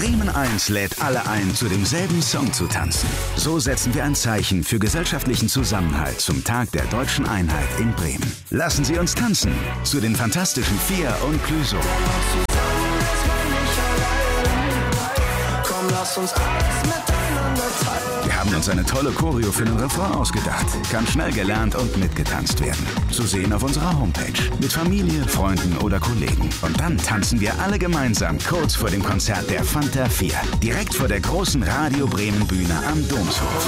Bremen 1 lädt alle ein, zu demselben Song zu tanzen. So setzen wir ein Zeichen für gesellschaftlichen Zusammenhalt zum Tag der deutschen Einheit in Bremen. Lassen Sie uns tanzen zu den fantastischen Fia und Clüso. Komm, lass uns alles miteinander teilen. Wir haben uns eine tolle Choreo für den Refrain ausgedacht. Kann schnell gelernt und mitgetanzt werden. Zu sehen auf unserer Homepage. Mit Familie, Freunden oder Kollegen. Und dann tanzen wir alle gemeinsam kurz vor dem Konzert der Fanta 4. Direkt vor der großen Radio Bremen Bühne am Domshof.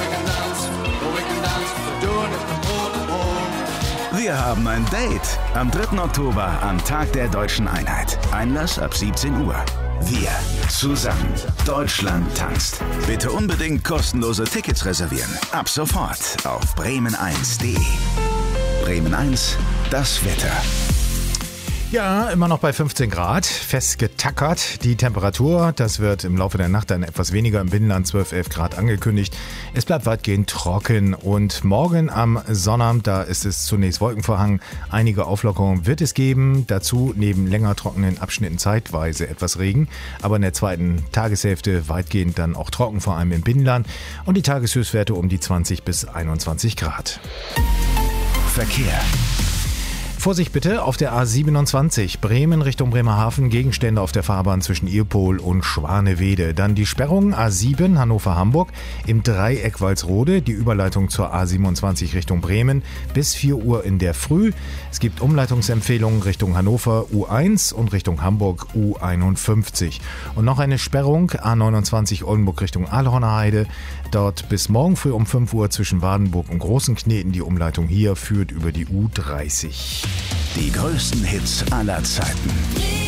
Wir haben ein Date am 3. Oktober am Tag der deutschen Einheit. Einlass ab 17 Uhr. Wir zusammen. Deutschland tanzt. Bitte unbedingt kostenlose Tickets reservieren. Ab sofort auf bremen1.de. Bremen 1, das Wetter. Ja, immer noch bei 15 Grad, fest getackert. Die Temperatur, das wird im Laufe der Nacht dann etwas weniger, im Binnenland 12, 11 Grad angekündigt. Es bleibt weitgehend trocken und morgen am Sonnabend, da ist es zunächst wolkenverhangen. Einige Auflockerungen wird es geben, dazu neben länger trockenen Abschnitten zeitweise etwas Regen. Aber in der zweiten Tageshälfte weitgehend dann auch trocken, vor allem im Binnenland. Und die Tageshöchstwerte um die 20 bis 21 Grad. Verkehr. Vorsicht bitte auf der A27 Bremen Richtung Bremerhaven, Gegenstände auf der Fahrbahn zwischen Irpol und Schwanewede. Dann die Sperrung A7 Hannover-Hamburg im Dreieck Walsrode, die Überleitung zur A27 Richtung Bremen bis 4 Uhr in der Früh. Es gibt Umleitungsempfehlungen Richtung Hannover U1 und Richtung Hamburg U51. Und noch eine Sperrung A29 Oldenburg Richtung Aalhorner Heide. Dort bis morgen früh um 5 Uhr zwischen Wadenburg und Großenkneten. Die Umleitung hier führt über die U30. Die größten Hits aller Zeiten.